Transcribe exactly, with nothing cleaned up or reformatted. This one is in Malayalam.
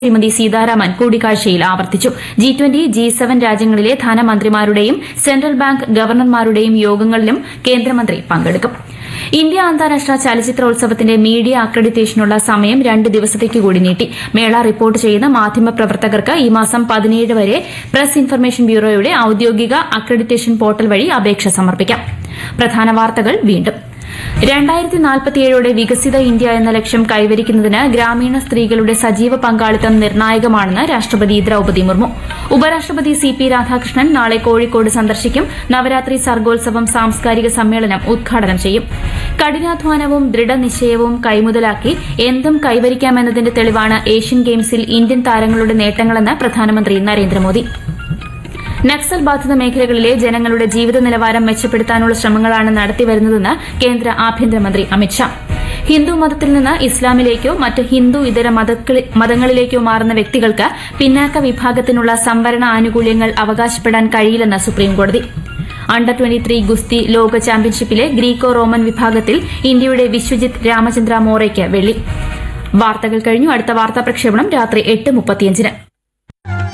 ശ്രീമതി സീതാരാമൻ കൂടിക്കാഴ്ചയിൽ ആവർത്തിച്ചു. ജി ട്വന്റി ജി സെവൻ രാജ്യങ്ങളിലെ ധനമന്ത്രിമാരുടെയും സെൻട്രൽ ബാങ്ക് ഗവർണർമാരുടെയും യോഗങ്ങളിലും കേന്ദ്രമന്ത്രി പങ്കെടുക്കും. ഇന്ത്യ അന്താരാഷ്ട്ര ചലച്ചിത്രോത്സവത്തിന്റെ മീഡിയ അക്രഡിറ്റേഷനുള്ള സമയം രണ്ട് ദിവസത്തേക്ക് കൂടി നീട്ടി. മേള റിപ്പോർട്ട് ചെയ്യുന്ന മാധ്യമപ്രവർത്തകർക്ക് ഈ മാസം പതിനേഴ് വരെ പ്രസ് ഇൻഫർമേഷൻ ബ്യൂറോയുടെ ഔദ്യോഗിക അക്രഡിറ്റേഷൻ പോർട്ടൽ വഴി അപേക്ഷ സമർപ്പിക്കാം. പ്രധാന വാർത്തകൾ വീണ്ടും. രണ്ടായിരത്തി നാൽപ്പത്തിയേഴോടെ വികസിത ഇന്ത്യ എന്ന ലക്ഷ്യം കൈവരിക്കുന്നതിന് ഗ്രാമീണ സ്ത്രീകളുടെ സജീവ പങ്കാളിത്തം നിർണായകമാണെന്ന് രാഷ്ട്രപതി ദ്രൌപദി മുർമു. ഉപരാഷ്ട്രപതി സി പി രാധാകൃഷ്ണൻ നാളെ കോഴിക്കോട് സന്ദർശിക്കും. നവരാത്രി സർഗോത്സവം സാംസ്കാരിക സമ്മേളനം ഉദ്ഘാടനം ചെയ്യും. കഠിനാധ്വാനവും ദൃഢനിശ്ചയവും കൈമുതലാക്കി എന്തും കൈവരിക്കാമെന്നതിന്റെ തെളിവാണ് ഏഷ്യൻ ഗെയിംസിൽ ഇന്ത്യൻ താരങ്ങളുടെ നേട്ടങ്ങളെന്ന് പ്രധാനമന്ത്രി നരേന്ദ്രമോദി. നക്സൽ ബാധിത മേഖലകളിലെ ജനങ്ങളുടെ ജീവിത നിലവാരം മെച്ചപ്പെടുത്താനുള്ള ശ്രമങ്ങളാണ് നടത്തിവരുന്നതെന്ന് കേന്ദ്ര ആഭ്യന്തരമന്ത്രി അമിത്ഷാ. ഹിന്ദു മതത്തിൽ നിന്ന് ഇസ്ലാമിലേക്കോ മറ്റ് ഹിന്ദു ഇതര മതങ്ങളിലേക്കോ മാറുന്ന വ്യക്തികൾക്ക് പിന്നാക്ക വിഭാഗത്തിനുള്ള സംവരണ ആനുകൂല്യങ്ങൾ അവകാശപ്പെടാൻ കഴിയില്ലെന്ന് സുപ്രീംകോടതി. അണ്ടർ ട്വന്റി ഗുസ്തി ലോക ചാമ്പ്യൻഷിപ്പിലെ ഗ്രീക്കോ റോമൻ വിഭാഗത്തിൽ ഇന്ത്യയുടെ വിശ്വജിത്ത് രാമചന്ദ്ര മോറയ്ക്ക് വെള്ളി. വാർത്തകൾ കഴിഞ്ഞു. അടുത്ത വാർത്താ പ്രക്ഷേപണം രാത്രി എട്ട് മുപ്പത്തിയഞ്ചിന്.